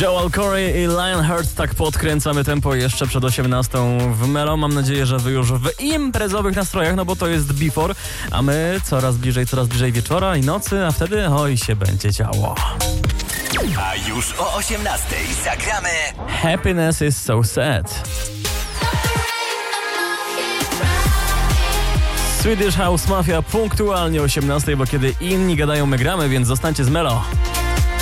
Joel Corey i Lionheart, tak podkręcamy tempo jeszcze przed 18 w Melo. Mam nadzieję, że wy już w imprezowych nastrojach, no bo to jest before, a my coraz bliżej wieczora i nocy, a wtedy oj się będzie działo. A już o 18 zagramy Happiness is so sad. Swedish House Mafia punktualnie o 18, bo kiedy inni gadają, my gramy, więc zostańcie z Melo.